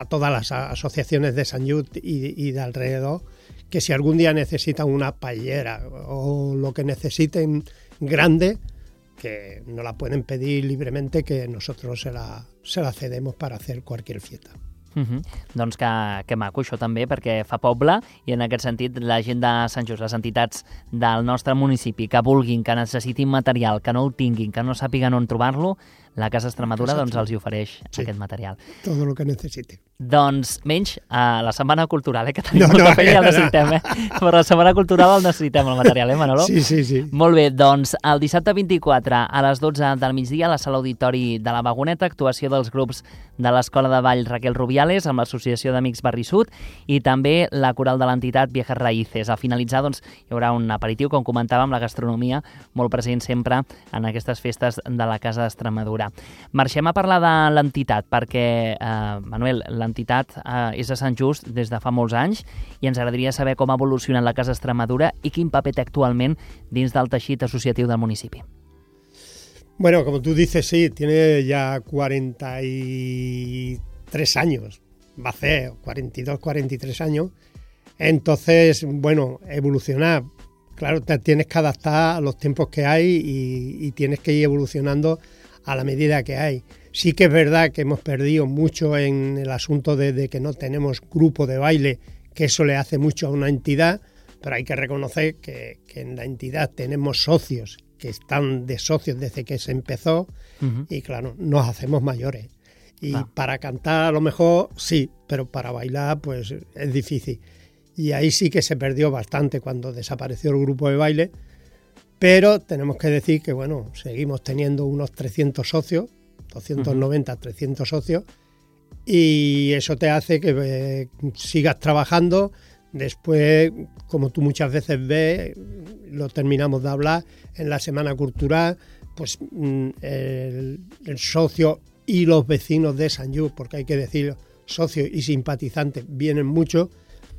todas las asociaciones de Sant Just y de alrededor, que si algún día necesitan una paellera o lo que necesiten grande, que nos la pueden pedir libremente, que nosotros se la cedemos para hacer cualquier fiesta. Doncs que maco això també, perquè fa poble, i en aquest sentit la gent de Sant Just, les entitats del nostre municipi que vulguin, que necessitin material, que no el tinguin, que no sàpiguen on trobar-lo, la Casa Extremadura doncs els hi ofereix aquest material. Todo lo que necessite. Doncs menys la Setmana Cultural, que tenim molta feina i el necessitem, però la Setmana Cultural el necessitem, el material, Manolo? Sí. Molt bé, doncs el dissabte 24 a les 12 del migdia a la sala auditori de la Vagoneta, actuació dels grups de l'Escola de Ball Raquel Rubiales amb l'Associació d'Amics Barri Sud i també la coral de l'entitat Viejas Raíces. Al finalitzar doncs, hi haurà un aperitiu, com comentàvem, la gastronomia molt present sempre en aquestes festes de la Casa d'Extremadura. Marxem a parlar de l'entitat perquè, Manuel, l'entitat és a Sant Just des de fa molts anys i ens agradaria saber com ha evolucionat la Casa Extremadura i quin paper té actualment dins del teixit associatiu del municipi. Bueno, como tú dices, sí, tiene ya 43 años, va a hacer 42, 43 años. Entonces, bueno, evolucionar, claro, te tienes que adaptar a los tiempos que hay y tienes que ir evolucionando a la medida que hay. Sí que es verdad que hemos perdido mucho en el asunto de que no tenemos grupo de baile, que eso le hace mucho a una entidad, pero hay que reconocer que en la entidad tenemos socios que están de socios desde que se empezó y claro, nos hacemos mayores. Y para cantar a lo mejor sí, pero para bailar pues es difícil. Y ahí sí que se perdió bastante cuando desapareció el grupo de baile, pero tenemos que decir que bueno, seguimos teniendo unos 300 socios, 290, 300 socios, y eso te hace que sigas trabajando. Después, como tú muchas veces ves, lo terminamos de hablar en la Semana Cultural, pues el socio y los vecinos de Sant Just, porque hay que decir socios y simpatizantes, vienen mucho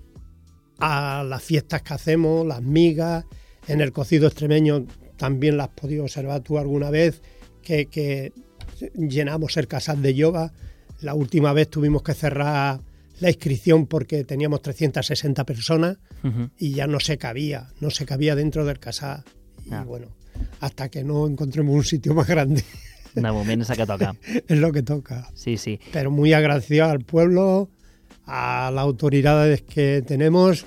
a las fiestas que hacemos, las migas, en el cocido extremeño también las has podido observar tú alguna vez, que llenamos el Casal de Yoba. La última vez tuvimos que cerrar la inscripción porque teníamos 360 personas y ya no se cabía dentro del casal. Y bueno, hasta que no encontremos un sitio más grande. De moment és el que toca. Es lo que toca. Sí. Pero muy agradecido al pueblo, a las autoridades que tenemos,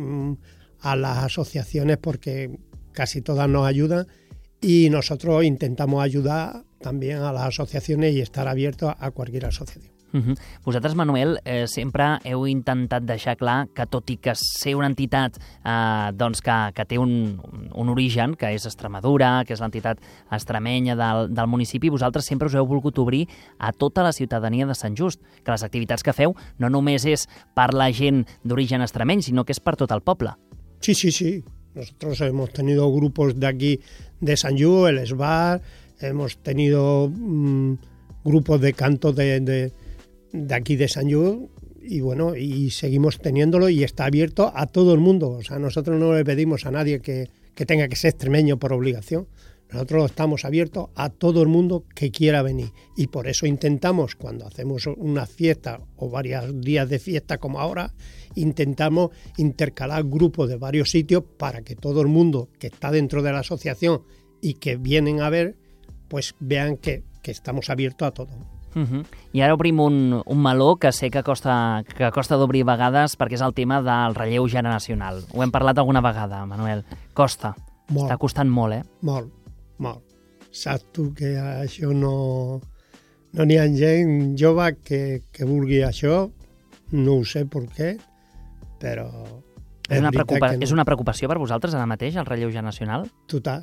a las asociaciones, porque casi todas nos ayudan y nosotros intentamos ayudar también a las asociaciones y estar abiertos a cualquier asociación. Vosaltres, Manuel, sempre heu intentat deixar clar que tot i que ser una entitat doncs que té un origen, que és Extremadura, que és l'entitat extremenya del municipi, vosaltres sempre us heu volgut obrir a tota la ciutadania de Sant Just, que les activitats que feu no només és per la gent d'origen extremeny, sinó que és per tot el poble. Sí. Nosotros hemos tenido grupos de aquí de Sant Just, el Esbar, hemos tenido grupos de canto de aquí de Sant Just y bueno, y seguimos teniéndolo y está abierto a todo el mundo. O sea, nosotros no le pedimos a nadie que tenga que ser extremeño por obligación. Nosotros estamos abiertos a todo el mundo que quiera venir y por eso intentamos, cuando hacemos una fiesta o varios días de fiesta como ahora, intentamos intercalar grupos de varios sitios para que todo el mundo que está dentro de la asociación y que vienen a ver, pues vean que estamos abiertos a todo. I ara obrim un meló que sé que costa d'obrir a vegades perquè és el tema del relleu generacional. Ho hem parlat alguna vegada, Manuel. Costa. Molt. Està costant molt, Molt. Saps tu que això no n'hi ha gent jove que vulgui això, no ho sé per què, però és una preocupació per vosaltres ara mateix, el relleu generacional? Total,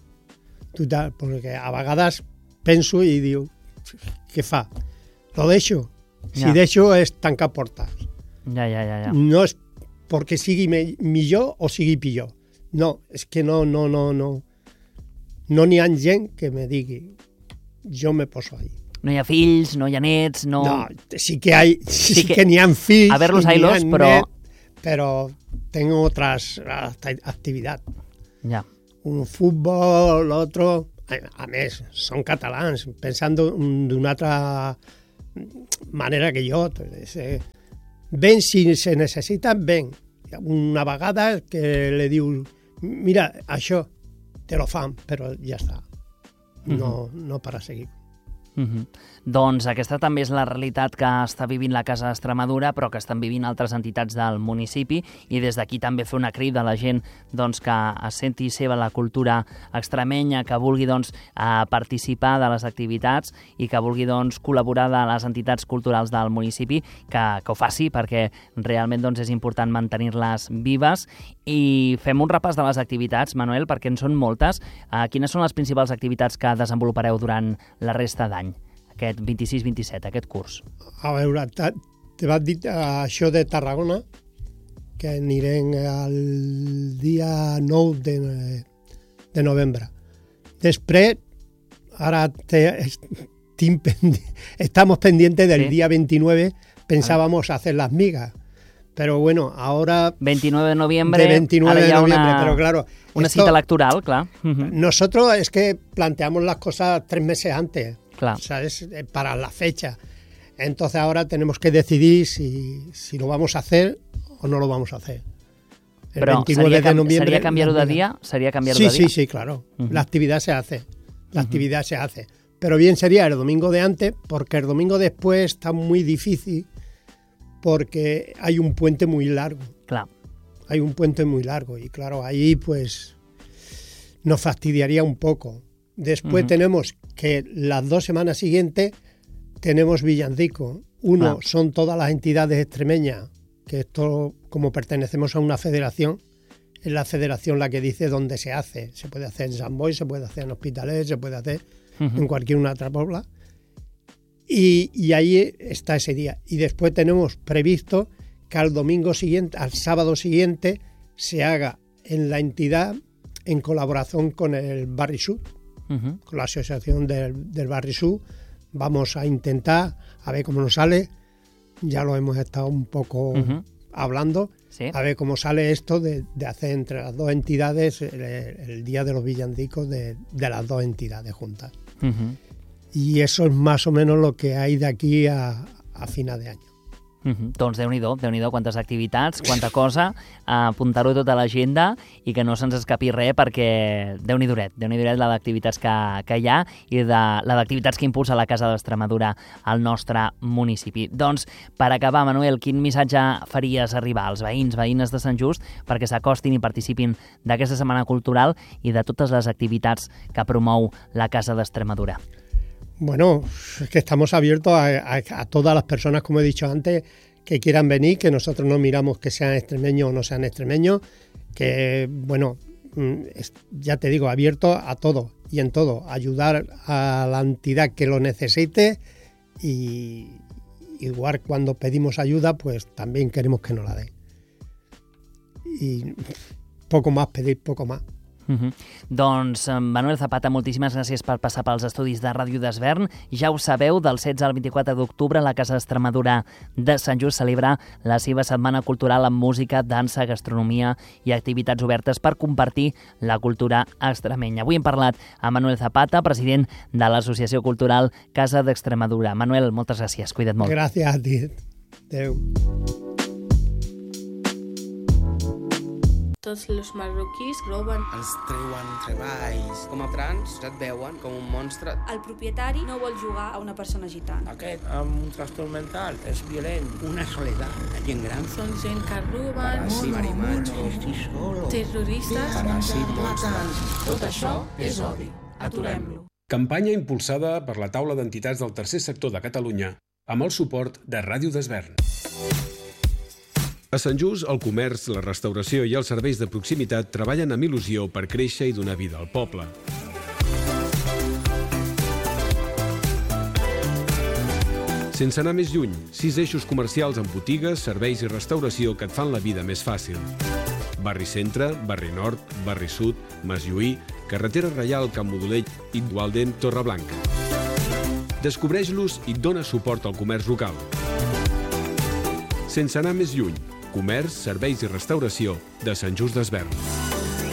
perquè a vegades penso i diu, què fa? Lo deixo? Si deixo és tancar portes. Ja. No és perquè sigui millor o sigui pitjor. No, és que no n'hi ha gent que me digui jo me poso ahí. No hi ha fills, no hi ha nets, no... No, sí que n'hi ha fills. A verlos haylos, pero tengo otras actividades. Ja. Un fútbol, otro... A més, són catalans, pensant d'una altra manera que jo. Ven si se necessita, ven. Una vegada que li diu, mira, això te lo fan, però ja està. No per a seguir. Doncs aquesta també és la realitat que està vivint la Casa d'Extremadura, però que estan vivint altres entitats del municipi, i des d'aquí també fer una crida a la gent que es senti seva la cultura extremenya, que vulgui participar de les activitats i que vulgui col·laborar de les entitats culturals del municipi, que ho faci, perquè realment és important mantenir-les vives. I fem un repàs de les activitats, Manuel, perquè en són moltes. Quines són les principals activitats que desenvolupareu durant la resta d'any? Aquest 26-27, aquest curs. A veure, te vas dir això de Tarragona, que anirem el dia 9 de novembre. Després, ara estamos pendientes del día 29, pensábamos hacer las migas. Pero bueno, ahora... 29 de noviembre, pero claro... Una cita electoral, claro. Nosotros es que planteamos las cosas 3 meses antes, claro. ¿Sabes? Para la fecha. Entonces ahora tenemos que decidir si lo vamos a hacer o no lo vamos a hacer. El Pero 29 de noviembre... ¿Sería cambiar de día? Sí, claro. La actividad se hace. Se hace. Pero bien sería el domingo de antes, porque el domingo después está muy difícil, porque hay un puente muy largo. Claro. Hay un puente muy largo y claro, ahí pues nos fastidiaría un poco. Después tenemos que las 2 semanas siguientes tenemos villancico. Uno son todas las entidades extremeñas, que esto, como pertenecemos a una federación, es la federación la que dice dónde se hace. Se puede hacer en Sant Boi, se puede hacer en Hospitalet, se puede hacer en cualquier una otra pobla. Y ahí está ese día. Y después tenemos previsto que al domingo siguiente, al sábado siguiente, se haga en la entidad en colaboración con el Barri Sud, con la asociación del Barri Sud. Vamos a intentar, a ver cómo nos sale. Ya lo hemos estado un poco hablando. ¿Sí? A ver cómo sale esto de hacer entre las 2 entidades el Día de los Villancicos de las 2 entidades juntas. Y eso es más o menos lo que hay de aquí a final de año. Doncs Déu-n'hi-do, quantes activitats, quanta cosa, apuntar-ho tot a l'agenda i que no se'ns escapi res, perquè Déu-n'hi-doret la d'activitats que hi ha i la d'activitats que impulsa la Casa d'Extremadura al nostre municipi. Doncs, per acabar, Manuel, quin missatge faries arribar als veïnes de Sant Just perquè s'acostin i participin d'aquesta Setmana Cultural i de totes les activitats que promou la Casa d'Extremadura? Bueno, es que estamos abiertos a todas las personas, como he dicho antes, que quieran venir, que nosotros no miramos que sean extremeños o no sean extremeños, que, bueno, ya te digo, abiertos a todo y en todo, ayudar a la entidad que lo necesite y igual cuando pedimos ayuda, pues también queremos que nos la den. Y poco más, pedir poco más. Doncs Manuel Zapata, moltíssimes gràcies per passar pels estudis de Ràdio d'Esvern. Ja ho sabeu, del 16 al 24 d'octubre la Casa d'Extremadura de Sant Just celebra la seva setmana cultural amb música, dansa, gastronomia i activitats obertes per compartir la cultura extremenya. Avui hem parlat amb Manuel Zapata, president de l'Associació Cultural Casa d'Extremadura. Manuel, moltes gràcies, cuida't molt. Gràcies a ti. Adéu. Tots els marroquís roben. Els treuen treballs. Com a trans et veuen com un monstre. El propietari no vol jugar a una persona gitana. Aquest amb un trastorn mental és violent. Una soledat, la gent gran. Són gent que roben, terroristes, tot això és odi. Aturem-lo. Campanya impulsada per la taula d'entitats del tercer sector de Catalunya amb el suport de Ràdio d'Esvern. A Sant Just, el comerç, la restauració i els serveis de proximitat treballen amb il·lusió per créixer i donar vida al poble. Sense anar més lluny, 6 eixos comercials amb botigues, serveis i restauració que et fan la vida més fàcil. Barri Centre, Barri Nord, Barri Sud, Maslloí, Carretera Reial, Camp Modolell, Igualden, Torreblanca. Descobreix-los i dona suport al comerç local. Sense anar més lluny, comerç, serveis i restauració de Sant Just d'Esvern.